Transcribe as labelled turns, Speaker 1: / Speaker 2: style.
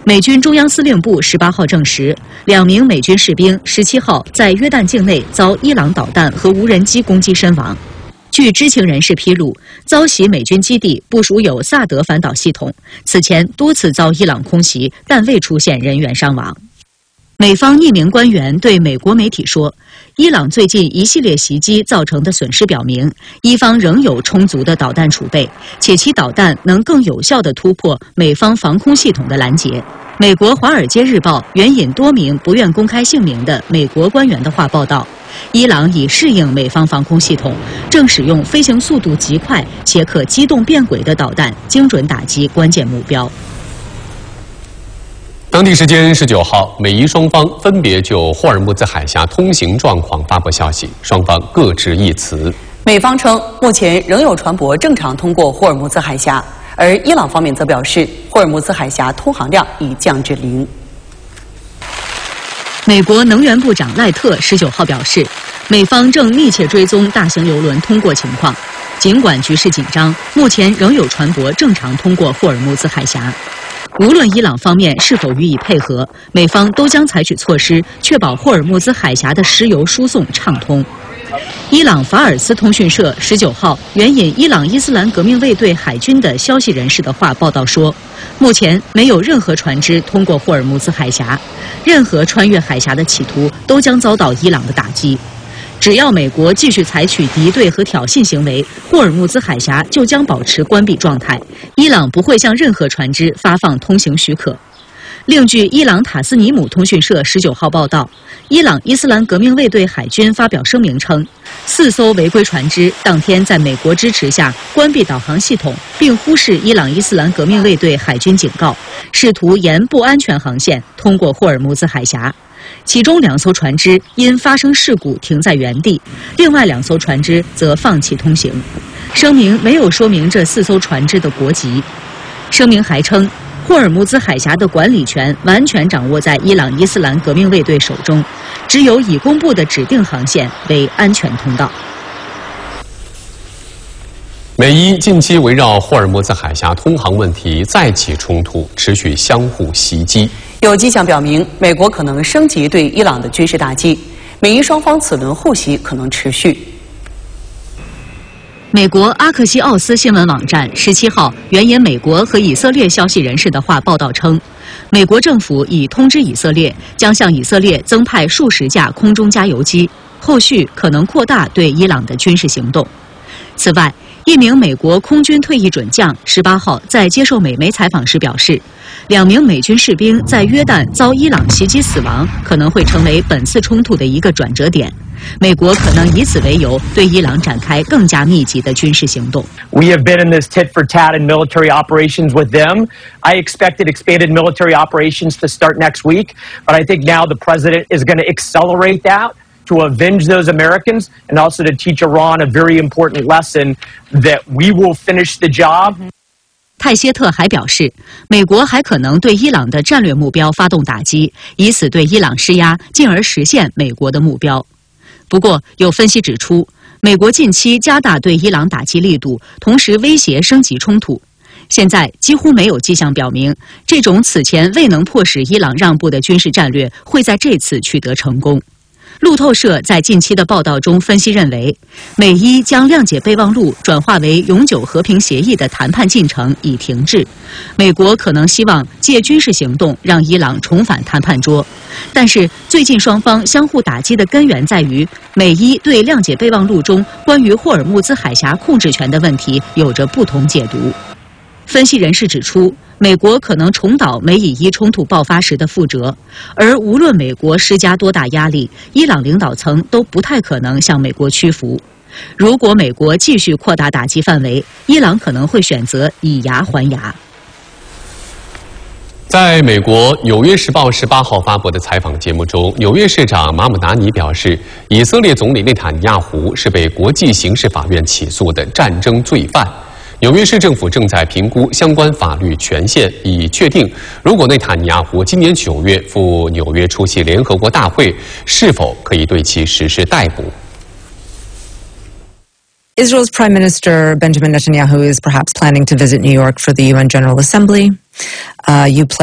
Speaker 1: 美军中央司令部18号证实，2名美军士兵17号在约旦境内遭伊朗导弹和无人机攻击身亡。据知情人士披露，遭袭美军基地部署有萨德反导系统，此前多次遭伊朗空袭，但未出现人员伤亡。美方一名官员对美国媒体说，伊朗最近一系列袭击造成的损失表明，伊方仍有充足的导弹储备，且其导弹能更有效地突破美方防空系统的拦截。美国《华尔街日报》援引多名不愿公开姓名的美国官员的话报道，伊朗已适应美方防空系统，正使用飞行速度极快且可机动变轨的导弹，精准打击关键目标。
Speaker 2: 当地时间19号，美伊双方分别就霍尔木兹海峡通行状况发布消息，双方各执一词。
Speaker 3: 美方称，目前仍有船舶正常通过霍尔木兹海峡，而伊朗方面则表示，霍尔木兹海峡通航量已降至0。
Speaker 1: 美国能源部长赖特19号表示，美方正密切追踪大型油轮通过情况，尽管局势紧张，目前仍有船舶正常通过霍尔木兹海峡。无论伊朗方面是否予以配合，美方都将采取措施，确保霍尔木兹海峡的石油输送畅通。伊朗法尔斯通讯社19号援引伊朗伊斯兰革命卫队海军的消息人士的话报道说，目前没有任何船只通过霍尔木兹海峡，任何穿越海峡的企图都将遭到伊朗的打击。只要美国继续采取敌对和挑衅行为，霍尔木兹海峡就将保持关闭状态，伊朗不会向任何船只发放通行许可。另据伊朗塔斯尼姆通讯社19号报道，伊朗伊斯兰革命卫队海军发表声明称，4艘违规船只当天在美国支持下关闭导航系统，并忽视伊朗伊斯兰革命卫队海军警告，试图沿不安全航线通过霍尔木兹海峡。其中2艘船只因发生事故停在原地，另外2艘船只则放弃通行。声明没有说明这4艘船只的国籍。声明还称，霍尔木兹海峡的管理权完全掌握在伊朗伊斯兰革命卫队手中，只有已公布的指定航线为安全通道。
Speaker 2: 美伊近期围绕霍尔木兹海峡通航问题再起冲突，持续相互袭击。
Speaker 3: 有迹象表明，美国可能升级对伊朗的军事打击，美伊双方此轮互袭可能持续。
Speaker 1: 美国阿克西奥斯新闻网站17号援引美国和以色列消息人士的话报道称，美国政府已通知以色列将向以色列增派数十架空中加油机，后续可能扩大对伊朗的军事行动。此外，一名美国空军退役准将18号在接受美媒采访时表示，2名美军士兵在约旦遭伊朗袭击死亡，可能会成为本次冲突的一个转折点。美国可能以此为由对伊朗展开更加密集的军事行动。
Speaker 4: We have been in this tit for tat in military operations with them. I expected expanded military operations to start next week, but I think now the president is going to accelerate that.To avenge those Americans and also to teach Iran a very important lesson that we will finish the job.
Speaker 1: 泰歇特还表示，美国还可能对伊朗的战略目标发动打击，以此对伊朗施压，进而实现美国的目标。不过，有分析指出，美国近期加大对伊朗打击力度，同时威胁升级冲突。现在几乎没有迹象表明，这种此前未能迫使伊朗让步的军事战略会在这次取得成功。路透社在近期的报道中分析认为，美伊将谅解备忘录转化为永久和平协议的谈判进程已停滞。美国可能希望借军事行动让伊朗重返谈判桌，但是最近双方相互打击的根源在于美伊对谅解备忘录中关于霍尔木兹海峡控制权的问题有着不同解读。分析人士指出，美国可能重蹈美以伊冲突爆发时的覆辙，而无论美国施加多大压力，伊朗领导层都不太可能向美国屈服。如果美国继续扩大打击范围，伊朗可能会选择以牙还牙。
Speaker 2: 在美国《纽约时报》18号发布的采访节目中，纽约市长马姆达尼表示，以色列总理内塔尼亚胡是被国际刑事法院起诉的战争罪犯。纽约市政府正在评估相关法律权限，以确定如果内塔尼亚胡今年9月赴纽约出席联合国大会，是否可以对其实施逮捕。
Speaker 5: Israel's Prime Minister Benjamin Netanyahu is perhaps planning to visit New York for the UN General Assembly.